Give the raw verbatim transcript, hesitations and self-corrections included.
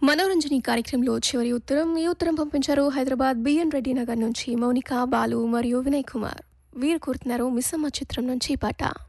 మనోరంజని కార్యక్రమంలో చివరి ఉత్తరం ఈ ఉత్తరం పంపించారు హైదరాబాద్ బిఎన్ రెడ్డి నగర్ నుంచి మౌనిక, బాలు మరియు వినయ్ కుమార్. వీరు కోరుతున్నారు మిస్సమ్మ చిత్రం నుంచి పాట.